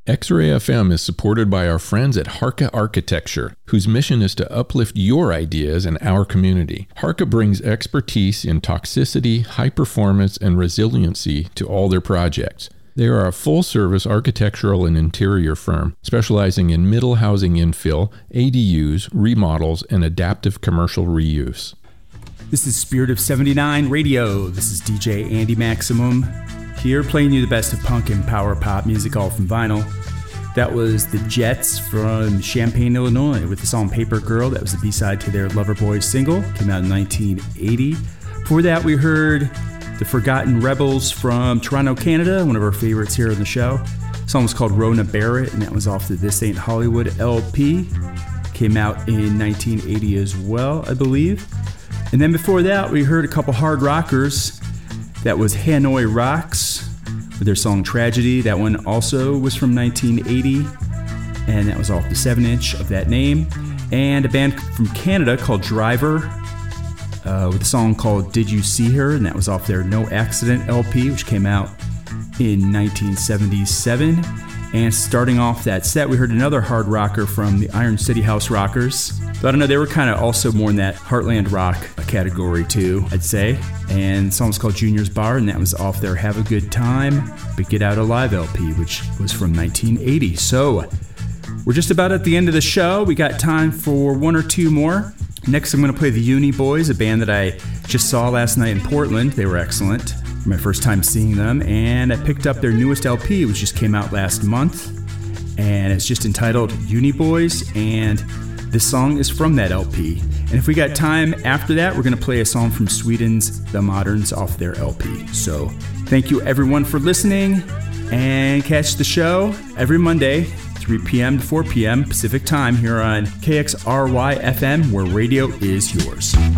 X-Ray FM is supported by our friends at Harka Architecture, whose mission is to uplift your ideas in our community. Harka brings expertise in toxicity, high performance, and resiliency to all their projects. They are a full-service architectural and interior firm specializing in middle housing infill, ADUs, remodels, and adaptive commercial reuse. This is Spirit of 79 Radio. This is DJ Andy Maximum here playing you the best of punk and power pop music, all from vinyl. That was the Jets from Champaign, Illinois, with the song Paper Girl. That was the B-side to their Loverboy single. Came out in 1980. Before that, we heard the Forgotten Rebels from Toronto, Canada, one of our favorites here on the show. The song was called Rona Barrett, and that was off the This Ain't Hollywood LP. Came out in 1980 as well, I believe. And then before that, we heard a couple hard rockers. That was Hanoi Rocks with their song Tragedy. That one also was from 1980, and that was off the 7-inch of that name. And a band from Canada called Driver with a song called Did You See Her? And that was off their No Accident LP, which came out in 1977. And starting off that set, we heard another hard rocker from the Iron City House Rockers. But I don't know, they were kind of also more in that Heartland rock category too, I'd say. And the song was called Junior's Bar, and that was off their Have a Good Time, But Get Out Alive LP, which was from 1980. So we're just about at the end of the show. We got time for one or two more. Next, I'm going to play the Uni Boys, a band that I just saw last night in Portland. They were excellent. My first time seeing them, and I picked up their newest LP, which just came out last month, and it's just entitled Uni Boys, and this song is from that LP. And if we got time after that, we're going to play a song from Sweden's The Moderns off their LP. So thank you everyone for listening, and catch the show every Monday, 3 p.m. to 4 p.m. Pacific time here on KXRY FM, where radio is yours.